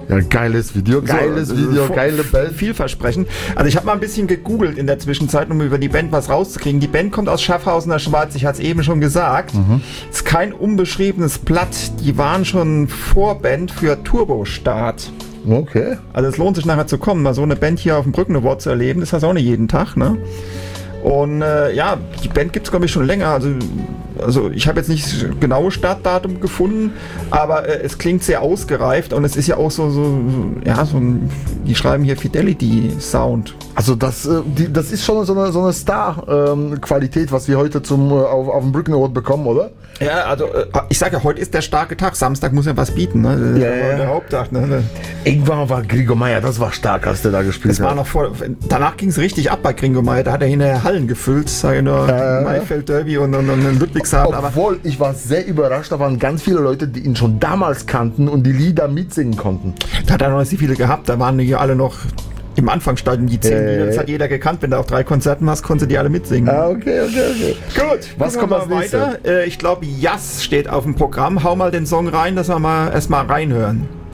Ja, geiles Video, geile Band. Vielversprechend. Also ich habe mal ein bisschen gegoogelt in der Zwischenzeit, um über die Band was rauszukriegen. Die Band kommt aus Schaffhausen, der Schweiz, ich hatte es eben schon gesagt. Ist kein unbeschriebenes Blatt. Die waren schon Vorband für Turbostart. Okay. Also es lohnt sich nachher zu kommen, mal so eine Band hier auf dem Brücken Award zu erleben. Das hast du auch nicht jeden Tag, ne? Und ja, die Band gibt es, glaube ich, schon länger. Also ich habe jetzt nicht das genaue Startdatum gefunden, aber es klingt sehr ausgereift und es ist ja auch so die schreiben hier Fidelity-Sound. Also das ist schon so eine Star-Qualität, was wir heute auf dem Brücken Award bekommen, oder? Ja, also ich sage ja, heute ist der starke Tag. Samstag muss ja was bieten, ne? Das ist der Haupttag, ne? Irgendwann war Gregor Meier, das war stark, als der da gespielt hat. Danach ging es richtig ab bei Gregor Meier. Da hat er hinterher Hallen gefüllt, sage ich nur, Maifeld Derby und Ludwigshafen. Obwohl, ich war sehr überrascht, da waren ganz viele Leute, die ihn schon damals kannten und die Lieder mitsingen konnten. Da hat er noch nicht so viele gehabt, da waren die alle noch im Anfangsstadium, die 10 Lieder, das hat jeder gekannt. Wenn du auf 3 Konzerten hast, konntest du die alle mitsingen. Okay. Gut, was kommt als weiter? Ich glaube, Jass steht auf dem Programm. Hau mal den Song rein, dass wir mal erstmal reinhören.